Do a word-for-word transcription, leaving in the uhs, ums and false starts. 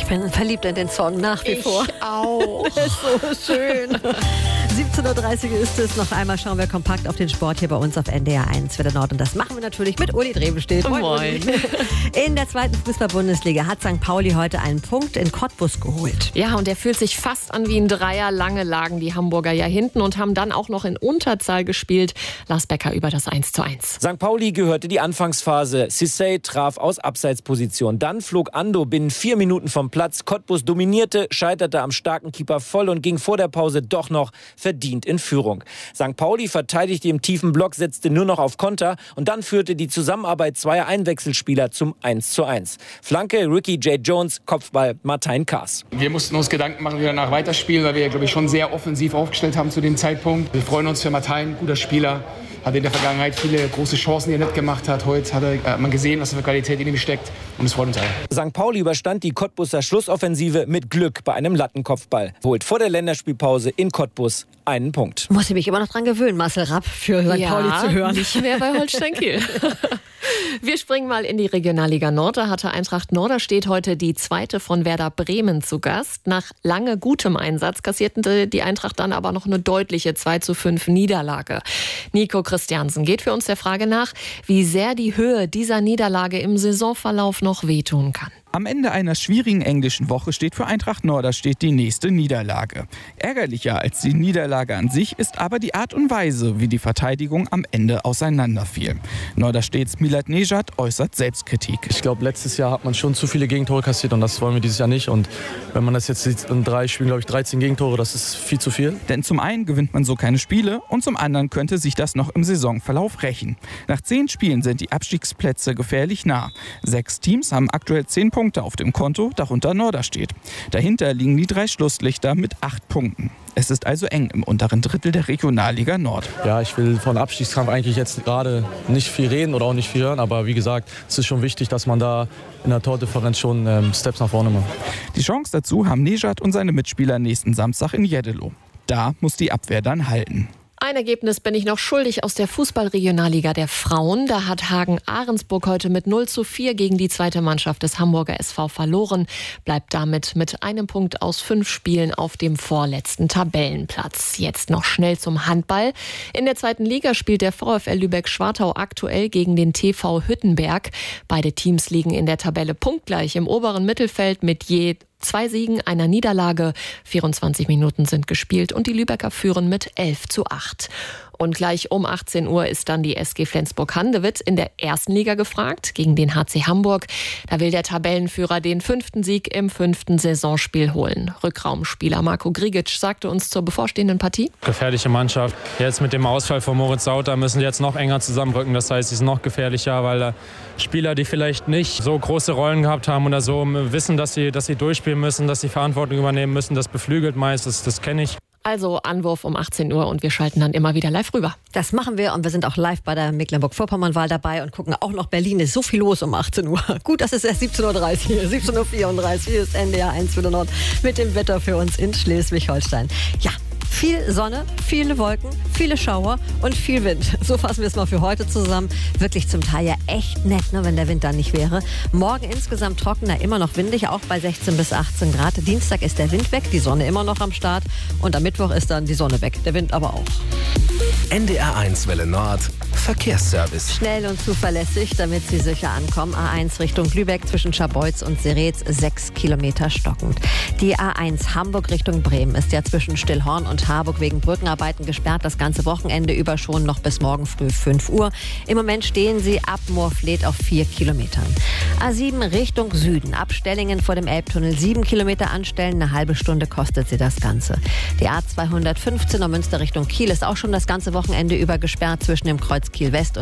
Ich bin verliebt in den Song nach wie ich vor. auch. So schön. siebzehn Uhr dreißig ist es. Noch einmal schauen wir kompakt auf den Sport hier bei uns auf N D R eins Welle Nord. Und das machen wir natürlich mit Uli Drevenstedt. Moin. Uli. In der zweiten Fußball-Bundesliga hat Sankt Pauli heute einen Punkt in Cottbus geholt. Ja, und der fühlt sich fast an wie ein Dreier. Lange lagen die Hamburger ja hinten und haben dann auch noch in Unterzahl gespielt. Lars Becker über das eins zu eins. Sankt Pauli gehörte die Anfangsphase. Cissé traf aus Abseitsposition. Dann flog Ando binnen vier Minuten vom Platz. Cottbus dominierte, scheiterte am starken Keeper voll und ging vor der Pause doch noch verdient in Führung. Sankt Pauli verteidigte im tiefen Block, setzte nur noch auf Konter und dann führte die Zusammenarbeit zweier Einwechselspieler zum eins zu eins. Flanke Ricky J. Jones, Kopfball Martijn Kaas. Wir mussten uns Gedanken machen, wie wir danach weiterspielen, weil wir, glaube ich, schon sehr offensiv aufgestellt haben zu dem Zeitpunkt. Wir freuen uns für Martijn, guter Spieler. Hat in der Vergangenheit viele große Chancen, die er nicht gemacht hat. Heute hat, er, hat man gesehen, was für Qualität in ihm steckt. Und es freut uns alle. Sankt Pauli überstand die Cottbuser Schlussoffensive mit Glück bei einem Lattenkopfball. Holt vor der Länderspielpause in Cottbus einen Punkt. Muss ich mich immer noch dran gewöhnen, Marcel Rapp für Sankt ja, Pauli zu hören. Nicht mehr bei Holstein Kiel. Wir springen mal in die Regionalliga Nord. Da hatte Eintracht Norderstedt heute die zweite von Werder Bremen zu Gast. Nach lange gutem Einsatz kassierten die Eintracht dann aber noch eine deutliche zwei zu fünf Niederlage. Nico Christiansen geht für uns der Frage nach, wie sehr die Höhe dieser Niederlage im Saisonverlauf noch wehtun kann. Am Ende einer schwierigen englischen Woche steht für Eintracht Norderstedt die nächste Niederlage. Ärgerlicher als die Niederlage an sich ist aber die Art und Weise, wie die Verteidigung am Ende auseinanderfiel. Norderstedts Milad Nejad äußert Selbstkritik. Ich glaube, letztes Jahr hat man schon zu viele Gegentore kassiert und das wollen wir dieses Jahr nicht. Und wenn man das jetzt sieht, in drei Spielen, glaube ich, dreizehn Gegentore, das ist viel zu viel. Denn zum einen gewinnt man so keine Spiele und zum anderen könnte sich das noch im Saisonverlauf rächen. Nach zehn Spielen sind die Abstiegsplätze gefährlich nah. Sechs Teams haben aktuell zehn Punkte auf dem Konto, darunter Norderstedt. Dahinter liegen die drei Schlusslichter mit acht Punkten. Es ist also eng im unteren Drittel der Regionalliga Nord. Ja, ich will von Abstiegskampf eigentlich jetzt gerade nicht viel reden oder auch nicht viel hören, aber wie gesagt, es ist schon wichtig, dass man da in der Tordifferenz schon ähm, Steps nach vorne macht. Die Chance dazu haben Nejad und seine Mitspieler nächsten Samstag in Jeddelo. Da muss die Abwehr dann halten. Ein Ergebnis bin ich noch schuldig aus der Fußball-Regionalliga der Frauen. Da hat Hagen-Ahrensburg heute mit null zu vier gegen die zweite Mannschaft des Hamburger S V verloren. Bleibt damit mit einem Punkt aus fünf Spielen auf dem vorletzten Tabellenplatz. Jetzt noch schnell zum Handball. In der zweiten Liga spielt der VfL Lübeck-Schwartau aktuell gegen den T V Hüttenberg. Beide Teams liegen in der Tabelle punktgleich im oberen Mittelfeld mit je zwei Siegen, einer Niederlage. vierundzwanzig Minuten sind gespielt und die Lübecker führen mit elf zu acht. Und gleich um achtzehn Uhr ist dann die S G Flensburg-Handewitt in der ersten Liga gefragt gegen den H C Hamburg. Da will der Tabellenführer den fünften Sieg im fünften Saisonspiel holen. Rückraumspieler Marco Grigic sagte uns zur bevorstehenden Partie: Gefährliche Mannschaft. Jetzt mit dem Ausfall von Moritz Sauter müssen die jetzt noch enger zusammenrücken. Das heißt, sie sind noch gefährlicher, weil da Spieler, die vielleicht nicht so große Rollen gehabt haben oder so, wissen, dass sie, dass sie durchspielen müssen, dass sie Verantwortung übernehmen müssen. Das beflügelt meist, das, das kenne ich. Also Anwurf um achtzehn Uhr und wir schalten dann immer wieder live rüber. Das machen wir und wir sind auch live bei der Mecklenburg-Vorpommern-Wahl dabei und gucken auch noch Berlin. Ist so viel los um achtzehn Uhr. Gut, das ist erst siebzehn Uhr dreißig. siebzehn Uhr vierunddreißig. Hier ist N D R eins Welle Nord mit dem Wetter für uns in Schleswig-Holstein. Ja, viel Sonne, viele Wolken, viele Schauer und viel Wind. So fassen wir es mal für heute zusammen. Wirklich zum Teil ja echt nett, ne, wenn der Wind dann nicht wäre. Morgen insgesamt trockener, immer noch windig, auch bei sechzehn bis achtzehn Grad. Dienstag ist der Wind weg, die Sonne immer noch am Start. Und am Mittwoch ist dann die Sonne weg, der Wind aber auch. N D R eins Welle Nord, Verkehrsservice. Schnell und zuverlässig, damit Sie sicher ankommen. A eins Richtung Lübeck zwischen Scharbeutz und Seretz, sechs Kilometer stockend. Die A eins Hamburg Richtung Bremen ist ja zwischen Stillhorn und Harburg wegen Brückenarbeiten gesperrt. Das ganze Wochenende über schon noch bis morgen früh fünf Uhr. Im Moment stehen sie ab Moorfleet auf vier Kilometern. A sieben Richtung Süden. Ab Stellingen vor dem Elbtunnel sieben Kilometer anstellen. Eine halbe Stunde kostet sie das Ganze. Die A zweihundertfünfzehn Münster Richtung Kiel ist auch schon das ganze Wochenende über gesperrt zwischen dem Kreuz Kiel West und